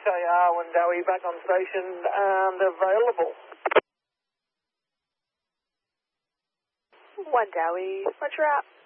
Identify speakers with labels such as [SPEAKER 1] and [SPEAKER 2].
[SPEAKER 1] SAR, Wendowie, back on station and available.
[SPEAKER 2] Wendowie, what's your app?